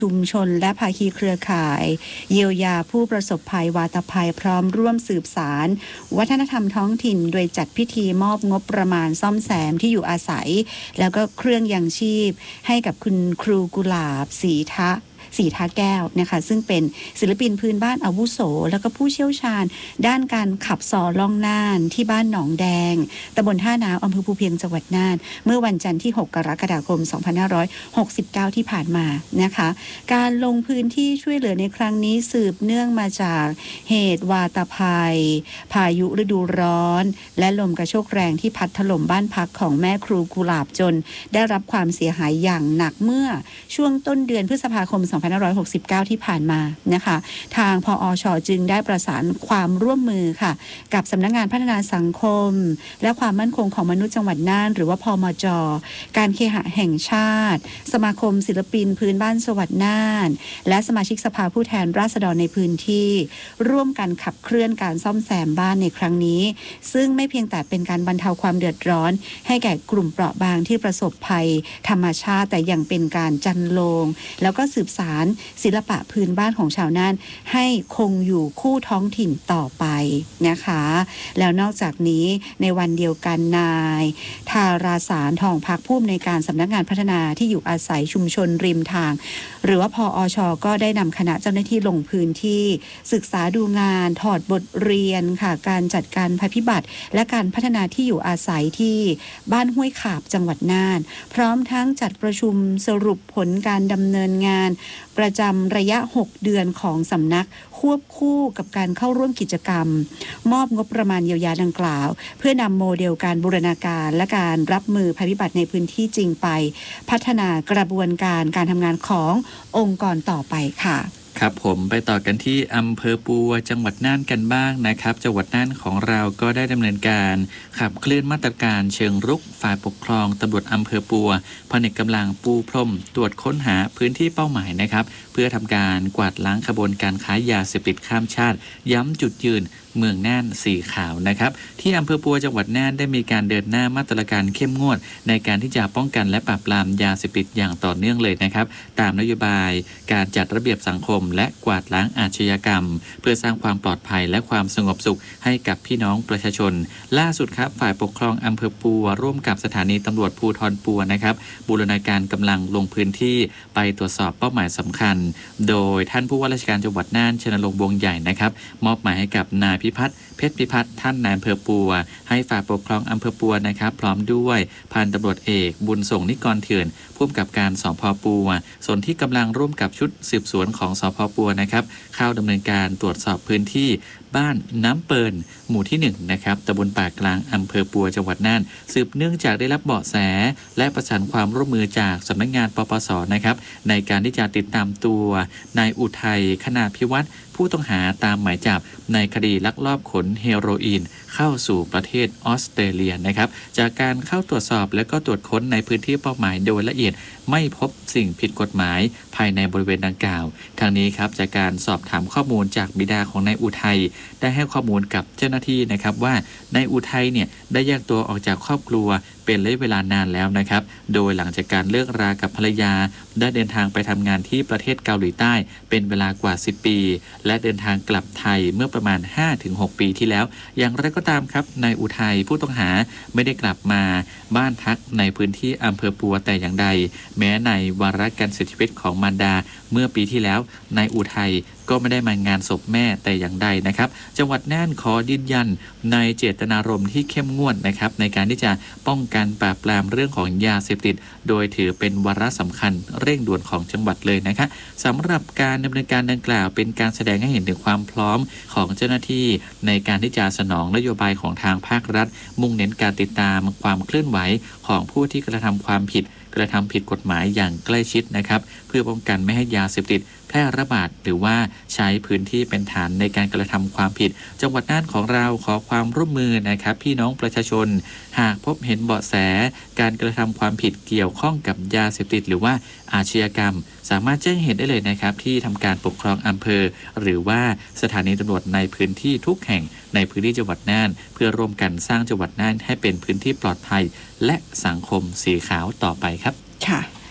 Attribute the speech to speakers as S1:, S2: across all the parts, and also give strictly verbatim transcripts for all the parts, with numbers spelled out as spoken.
S1: ชุมชนและภาคีเครือข่ายเยียวยาผู้ประสบภัยวาตภัยพร้อมร่วมสืบสารวัฒนธรรมท้องถิ่นโดยจัดพิธีมอบงบประมาณซ่อมแซมที่อยู่อาศัยแล้วก็เครื่องยังชีพให้กับคุณครูกุหลาบศรีทะสีทาแก้วนะคะซึ่งเป็นศิลปินพื้นบ้านอาวุโสแล้วก็ผู้เชี่ยวชาญด้านการขับซอล่องน่านที่บ้านหนองแดงตำบลท่าน้ำอำเภอภูเพียงจังหวัดน่านเมื่อวันจันทร์ที่หกกรกฎาคมสองพันห้าร้อยหกสิบเก้าที่ผ่านมานะคะการลงพื้นที่ช่วยเหลือในครั้งนี้สืบเนื่องมาจากเหตุวาตภัยพายุฤดูร้อนและลมกระโชกแรงที่พัดถล่มบ้านพักของแม่ครูกุหลาบจนได้รับความเสียหายอย่างหนักเมื่อช่วงต้นเดือนพฤษภาคมสองพันห้าร้อยหกสิบเก้าที่ผ่านมานะคะทางพอช.จึงได้ประสานความร่วมมือค่ะกับสำนักงานพัฒนาสังคมและความมั่นคงของมนุษย์จังหวัดน่านหรือว่าพมจ.การเคหะแห่งชาติสมาคมศิลปินพื้นบ้านจังหวัดน่านและสมาชิกสภาผู้แทนราษฎรในพื้นที่ร่วมกันขับเคลื่อนการซ่อมแซมบ้านในครั้งนี้ซึ่งไม่เพียงแต่เป็นการบรรเทาความเดือดร้อนให้แก่กลุ่มเปราะบางที่ประสบภัยธรรมชาติแต่ยังเป็นการจันโลงแล้วก็สืบสารศิลปะพื้นบ้านของชาวน่านให้คงอยู่คู่ท้องถิ่นต่อไปนะคะแล้วนอกจากนี้ในวันเดียวกันนายทาราสารทองพักผู้อำนวยการสำนักงานพัฒนาที่อยู่อาศัยชุมชนริมทางหรือว่าพอช.ก็ได้นำคณะเจ้าหน้าที่ลงพื้นที่ศึกษาดูงานถอดบทเรียนค่ะการจัดการภัยพิบัติและการพัฒนาที่อยู่อาศัยที่บ้านห้วยขาบจังหวัดน่านพร้อมทั้งจัดประชุมสรุปผลการดำเนินงานประจำระยะหกเดือนของสำนักควบคู่กับการเข้าร่วมกิจกรรมมอบงบประมาณเยียวยาดังกล่าวเพื่อนำโมเดลการบูรณาการและการรับมือภัยพิบัติในพื้นที่จริงไปพัฒนากระบวนการการทำงานขององค์กรต่อไปค่ะ
S2: ครับผมไปต่อกันที่อำเภอปัวจังหวัดน่านกันบ้างนะครับจังหวัดน่านของเราก็ได้ดำเนินการขับเคลื่อนมาตรการเชิงรุกฝ่ายปกครองตำรวจอำเภอปัวผนึกกำลังปูพรมตรวจค้นหาพื้นที่เป้าหมายนะครับเพื่อทำการกวาดล้างขบวนการค้ายาเสพติดข้ามชาติย้ำจุดยืนเมืองน่านสีขาวนะครับที่อำเภอปัวจังหวัดน่านได้มีการเดินหน้ามาตรการเข้มงวดในการที่จะป้องกันและปราบปรามยาเสพติดอย่างต่อเนื่องเลยนะครับตามนโยบายการจัดระเบียบสังคมและกวาดล้างอาชญากรรมเพื่อสร้างความปลอดภัยและความสงบสุขให้กับพี่น้องประชาชนล่าสุดครับฝ่ายปกครองอำเภอปัวร่วมกับสถานีตำรวจภูธรปัวนะครับบูรณาการกำลังลงพื้นที่ไปตรวจสอบเป้าหมายสำคัญโดยท่านผู้ว่าราชการจังหวัดน่านชนรงค์วงใหญ่นะครับมอบหมายให้กับนายพิพัฒน์เพชรพิพัฒน์ท่านนายอำเภอปัวให้ฝ่ายปกครองอำเภอปัวนะครับพร้อมด้วยพันตำรวจเอกบุญส่งนิกรเถื่อนผู้กำกับการสภ.ปัวส่วนที่กำลังร่วมกับชุดสืบสวนของสภ.ปัวนะครับเข้าดำเนินการตรวจสอบพื้นที่บ้านน้ำเปิลหมู่ที่หนึ่งนะครับตำบลปากกลางอำเภอปัวจังหวัดน่านสืบเนื่องจากได้รับเบาะแสและประสานความร่วมมือจากสำนักงานปปส.นะครับในการที่จะติดตามตัวนายอุทัยคณาภิวัตรผู้ต้องหาตามหมายจับในคดีลักลอบขนเฮโรอีนเข้าสู่ประเทศออสเตรเลียนะครับจากการเข้าตรวจสอบและก็ตรวจค้นในพื้นที่เป้าหมายโดยละเอียดไม่พบสิ่งผิดกฎหมายภายในบริเวณดังกล่าวทางนี้ครับจากการสอบถามข้อมูลจากบิดาของนายอุทัยได้ให้ข้อมูลกับเจ้าหน้าที่นะครับว่านายอุทัยเนี่ยได้แยกตัวออกจากครอบครัวเป็นระยะเวลานานแล้วนะครับโดยหลังจากการเลิกรากับภรรยาได้เดินทางไปทำงานที่ประเทศเกาหลีใต้เป็นเวลากว่าสิบปีและเดินทางกลับไทยเมื่อประมาณ ห้าถึงหก ปีที่แล้วอย่างไรก็ตามครับนายอุทัยผู้ต้องหาไม่ได้กลับมาบ้านพักในพื้นที่อำเภอปัวแต่อย่างใดแม้ในวาระการเสียชีวิตของมารดาเมื่อปีที่แล้วนายอุทัยก็ไม่ได้มางานศพแม่แต่อย่างใดนะครับจังหวัดน่านขอยืนยันในเจตนารมณ์ที่เข้มงวดนะครับในการที่จะป้องกันปราบปรามเรื่องของยาเสพติดโดยถือเป็นวาระสำคัญเร่งด่วนของจังหวัดเลยนะคะสำหรับการดำเนินการดังกล่าวเป็นการแสดงให้เห็นถึงความพร้อมของเจ้าหน้าที่ในการที่จะสนองนโยบายของทางภาครัฐมุ่งเน้นการติดตามความเคลื่อนไหวของผู้ที่กระทำความผิดกระทำผิดกฎหมายอย่างใกล้ชิดนะครับเพื่อป้องกันไม่ให้ยาเสพติดแพร่ระบาดหรือว่าใช้พื้นที่เป็นฐานในการกระทำความผิดจังหวัดน่านของเราขอความร่วมมือนะครับพี่น้องประชาชนหากพบเห็นเบาะแสการกระทำความผิดเกี่ยวข้องกับยาเสพติดหรือว่าอาชญากรรมสามารถแจ้งเหตุได้เลยนะครับที่ทำการปกครองอำเภอหรือว่าสถานีตำรวจในพื้นที่ทุกแห่งในพื้นที่จังหวัดน่านเพื่อร่วมกันสร้างจังหวัดน่านให้เป็นพื้นที่ปลอดภัยและสังคมสีขาวต่อไปครับ
S1: ค่ะ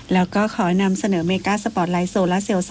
S1: แล้วก็ขอนำเสนอเมกาสปอตไลท์โซลาร์เซลล์